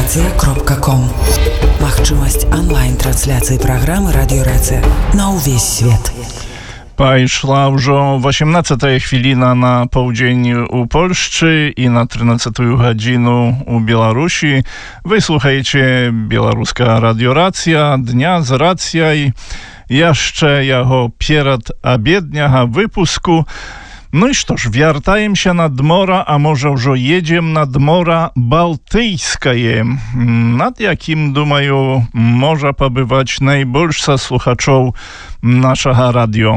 Радиорация.ком. Магчымасць онлайн-трансляцыі праграмы «Радиорация» на ўвесь свет. Пайшла ўжо 18-я хвіліна на паўдзень у Польшчы і на 13-ю гадзіну у Беларусі. Вы слухаеце беларуская радиорацыя дня з рацыяй яшчэ яго перадабедняга выпуску. Ну і што ж, вяртаемся над мора, а можа ўжо едзем над мора Балтыйскае, над якім, думаю, можа пабываць найбольш са слухачоў нашага радыё.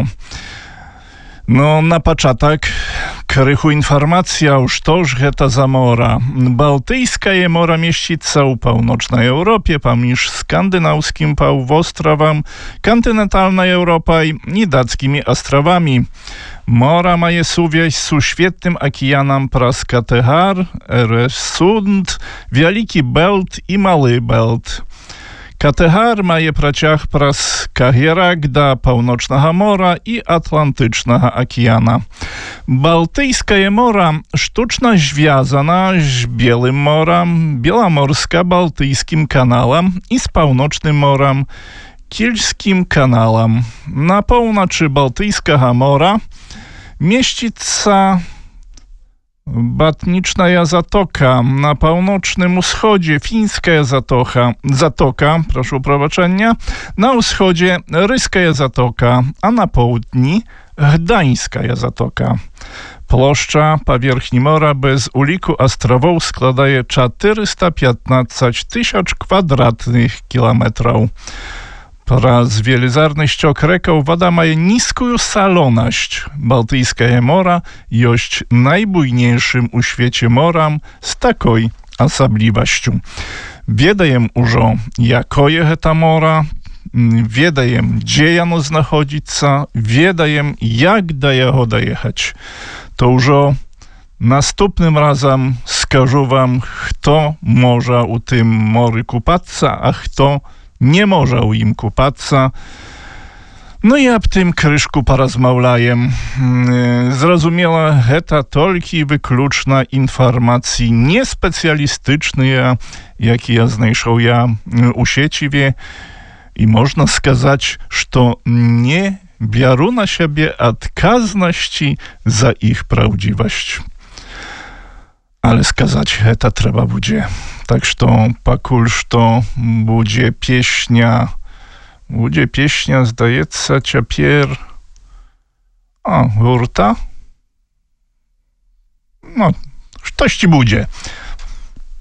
No, na początek krychu informacja, што ж гэта за мора. Балтыйскае мора мieściцца ў паўночнай Europie, паміж скандынаўскім паўвостравам, кантынентальнай Europай і дацкімі астравамі. Мора мае сувязь з Świetnym Океаном праз Категар, Øresund, Wielki Belt i Mały Belt. Категар мае працяг праз Кагерак да Паўночнага мора і Атлантычнага акіяна. Балтыйскае мора штучна звязана з Белым морам, Беламорска-Балтыйскім каналам і з Паўночным морам, Кільскім каналам. На поўначы Балтыйскага мора мieściцца Batniczna Zatoka, na północnym wschodzie Fińska Zatoka, proszę o przebaczenia, na wschodzie Ryska Zatoka, a na południ Gdańska Zatoka. Ploszcza powierzchni mora bez uliku ostrovów składaje 415 000 kwadratnych kilometrów. Praz wielizarność okreką woda ma niską saloność. Bałtyjskie mora jest najbujniejszym u świecie moram z taką osobliwością. Wiedajem użo, jakoje ta mora, wiedajem, gdzie jano znachodzica, wiedajem, jak da jego dojechać. To użo następnym razem skażu wam, kto może u tym mory kupаться, a kto nie może u im kupаться. No i ab tym kryszku porozmawiajem. Zrozumiała, heta tolki wykluczna informacji niespecjalistyczne, jakie ja znajszą ja u sieciwie. I można skazać, że nie biorą na siebie odkazności za ich prawdziwość. Ale skazać heta trzeba będzie. Tak że pakulż to będzie pieśnia, zdaje się, ciapier, hurta. No, coś ci będzie.